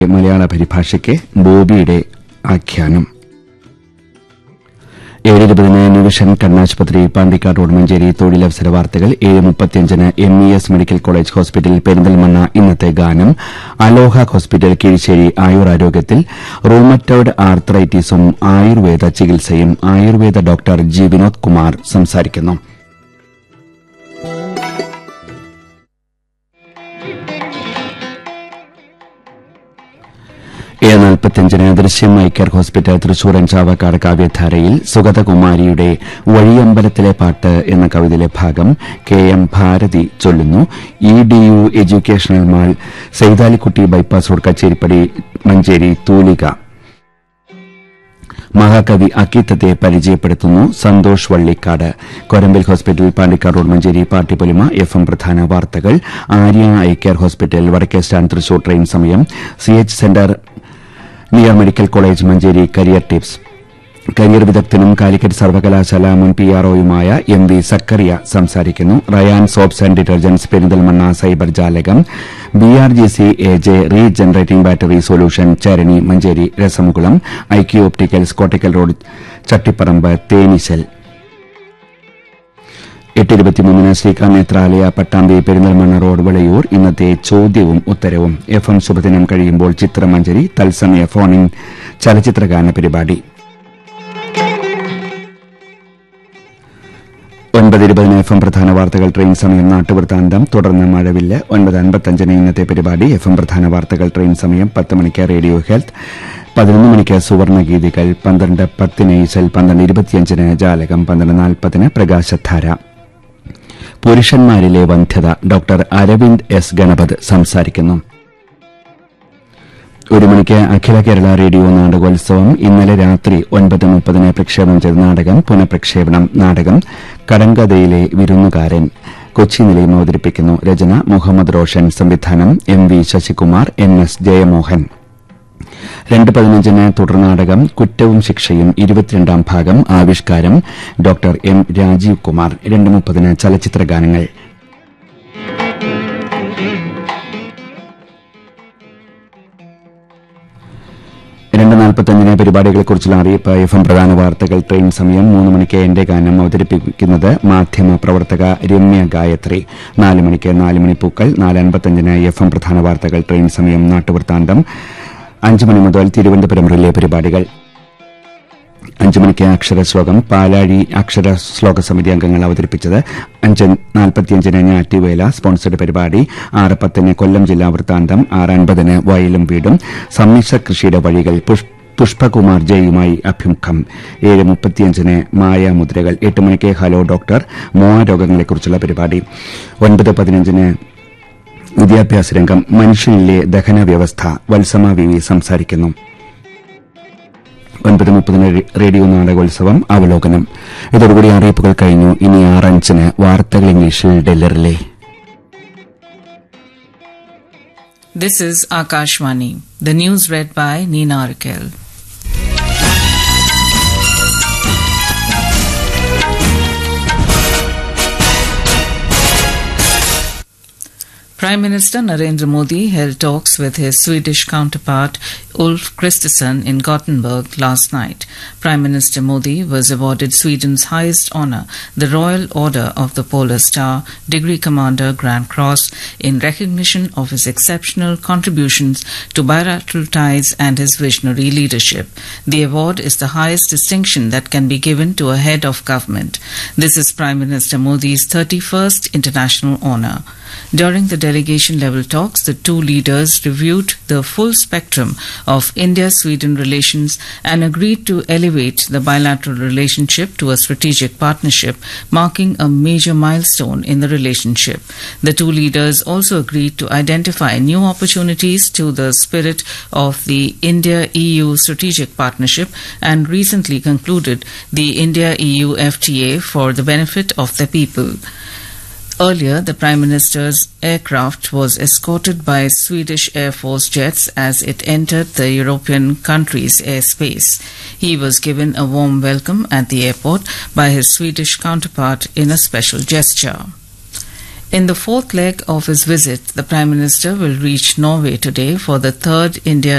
മലയാള പരിഭാഷയ്ക്ക് ബോബിയുടെ ആഖ്യാനം. 7:20 ന്യൂവിഷൻ കണ്ണാശുപത്രി പാണ്ടിക്കാട് റോഡ് മഞ്ചേരി തൊഴിലവസര വാർത്തകൾ. 7:35 MES medical college hospital Perinthalmanna ഇന്നത്തെ ഗാനം. അലോഹ ഹോസ്പിറ്റൽ കീഴ്ശ്ശേരി ആയുരാരോഗ്യത്തിൽ റൂമറ്റോയ്ഡ് ആർത്രൈറ്റിസും ആയുർവേദ ചികിത്സയും ആയുർവേദ ഡോക്ടർ ജി വിനോദ് കുമാർ സംസാരിക്കുന്നു. 7:45 ദൃശ്യം eye care hospital Thrissur Chavakkad കാവ്യധാരയിൽ സുഗതകുമാരിയുടെ വഴിയമ്പലത്തിലെ പാട്ട് എന്ന കവിതയിലെ ഭാഗം KM ഭാരതി ചൊല്ലുന്നു. EDU educational mall, Saithalikutty bypass road, Kacheripadi, Manjeri. തൂലിക മഹാകവി അക്കീത്തത്തെ പരിചയപ്പെടുത്തുന്നു. Santhosh Vallikkad. കൊരമ്പിൽ hospital Pandikkad road Manjeri പാട്ടിപ്പൊലിമ. FM പ്രധാന വാർത്തകൾ. ആര്യ ഐ കെയർ ഹോസ്പിറ്റൽ വടക്കേ സ്റ്റാൻഡ് തൃശൂർ ട്രെയിൻ സമയം. CH centre near medical college Manjeri. Career tips. Career വിദഗ്ധനും Calicut സർവകലാശാല മുൻ PROയുമായ MV സക്കറിയ സംസാരിക്കുന്നു. Ryan soaps and detergents Perinthalmanna cyber ജാലകം. BRGC AJ regenerating battery solution Charani Manjeri. രസമുകുളം. IQ opticals Kottakkal road Chattiparamba തേനീശൽ. 8:23 Srikanth Nethralaya Pattambi Perinthalmanna road Vilayur ഇന്നത്തെ ചോദ്യവും ഉത്തരവും. FM ശുഭദിനം കഴിയുമ്പോൾ ചിത്രമഞ്ചേരി തത്സമയ ഫോണിൻ ചലച്ചിത്രഗാന പരിപാടി. 9:20 FM പ്രധാന വാർത്തകൾ ട്രെയിൻ സമയം. നാട്ടുവൃത്താന്തം തുടർന്ന് മഴവില്ല്. 9:55 ഇന്നത്തെ പരിപാടി. FM പ്രധാന വാർത്തകൾ ട്രെയിൻ സമയം. 10 മണിക്ക് റേഡിയോ ഹെൽത്ത്. 11 മണിക്ക് സുവർണഗീതികൾ. 12:10 ഈശൽ. 12:25 ജാലകം. 12:40 പ്രകാശധാര. പുരുഷന്മാരിലെ വന്ധ്യത. ഡോക്ടർ അരവിന്ദ് എസ് ഗണപത് സംസാരിക്കുന്നു. 1 മണിക്ക് അഖില കേരള റേഡിയോ നാടകോത്സവം. ഇന്നലെ രാത്രി 9:30 പ്രക്ഷേപണം ചെയ്ത നാടകം പുനഃപ്രക്ഷേപണം. നാടകം കടങ്കഥയിലെ വിരുന്നുകാരൻ. കൊച്ചി നിലയം അവതരിപ്പിക്കുന്നു. രചന മുഹമ്മദ് റോഷൻ. സംവിധാനം MV ശശികുമാർ, NS ജയമോഹൻ. 2:15 തുടർനാടകം കുറ്റവും ശിക്ഷയും 22ാം ഭാഗം. ആവിഷ്കാരം ഡോക്ടർ M രാജീവ് കുമാർ. 2:30 ചലച്ചിത്രഗാനങ്ങൾ. 2:45 പരിപാടികളെക്കുറിച്ചുള്ള അറിയിപ്പ്. FM പ്രധാന വാർത്തകൾ ട്രെയിൻ സമയം. 3 മണിക്ക് എന്റെ ഗാനം അവതരിപ്പിക്കുന്നത് മാധ്യമ പ്രവർത്തക രമ്യ ഗായത്രി. 4 മണിക്ക് 4 മണിപ്പൂക്കൾ. 4:55 FM പ്രധാന വാർത്തകൾ ട്രെയിൻ സമയം. നാട്ടുവൃത്താന്തം. 5 മണി മുതൽ തിരുവനന്തപുരം റിലേ പരിപാടികൾ. 5 മണിക്ക് അക്ഷരശ്ലോകം. പാലാഴി അക്ഷര ശ്ലോക സമിതി അംഗങ്ങൾ അവതരിപ്പിച്ചത്. 5:45 ഞാറ്റുവേല സ്പോൺസർഡ് പരിപാടി. 6:10 കൊല്ലം ജില്ലാ വൃത്താന്തം. 6:50 വയലും വീടും സമ്മിശ്ര കൃഷിയുടെ വഴികൾ. പുഷ്പകുമാർ ജയുമായി അഭിമുഖം. 7:35 മായാമുദ്രകൾ. 8 മണിക്ക് ഹലോ ഡോക്ടർ മോഹരോഗങ്ങളെക്കുറിച്ചുള്ള പരിപാടി. 9:15 വിദ്യാഭ്യാസ രംഗം. മനുഷ്യനിലെ ദഹന വ്യവസ്ഥ. വത്സമ VV സംസാരിക്കുന്നു. 9:30 റേഡിയോ നാടകോത്സവം അവലോകനം. ഇതോടുകൂടി അറിയിപ്പുകൾ കഴിഞ്ഞു. ഇനി 6:05 വാർത്തകൾ ഇംഗ്ലീഷിൽ ഡെല്ലറിലെ. This is Akashvani. The news read by Nina Arkel. Prime Minister Narendra Modi held talks with his Swedish counterpart Ulf Kristersson in Gothenburg last night. Prime Minister Modi was awarded Sweden's highest honour, the Royal Order of the Polar Star, Degree Commander Grand Cross, in recognition of his exceptional contributions to bilateral ties and his visionary leadership. The award is the highest distinction that can be given to a head of government. This is Prime Minister Modi's 31st international honour. During the delegation-level talks, the two leaders reviewed the full spectrum of India-Sweden relations and agreed to elevate the bilateral relationship to a strategic partnership, marking a major milestone in the relationship. The two leaders also agreed to identify new opportunities to the spirit of the India-EU strategic partnership and recently concluded the India-EU FTA for the benefit of the people. Earlier, the Prime Minister's aircraft was escorted by Swedish Air Force jets as it entered the European country's airspace. He was given a warm welcome at the airport by his Swedish counterpart in a special gesture. In the fourth leg of his visit, the Prime Minister will reach Norway today for the third India